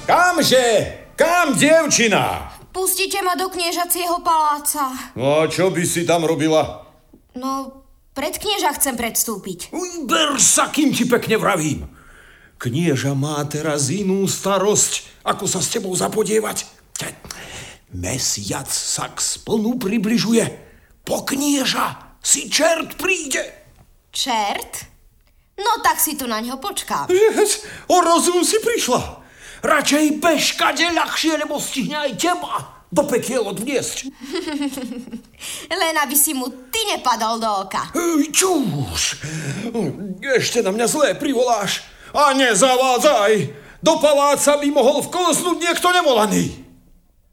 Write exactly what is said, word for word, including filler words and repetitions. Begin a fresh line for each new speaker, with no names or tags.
Kamže? Kam, dievčina?
Pustite ma do kniežacieho paláca.
No a čo by si tam robila?
No, pred knieža chcem predstúpiť.
Uj, ber sa, kým ti pekne vravím. Knieža má teraz inú starosť, ako sa s tebou zapodievať. Mesiac sa k splnu približuje. Po knieža si čert príde.
Čert? No tak si tu na ňo počkám.
O rozum si prišla. Radšej bež kade ľahšie, lebo stihne aj teba do pekiel odvniesť.
Len aby si mu ty nepadol do oka.
Ej, čuž. Ešte na mňa zlé privoláš. A nezavádzaj. Do paláca by mohol vklznúť niekto nevolaný.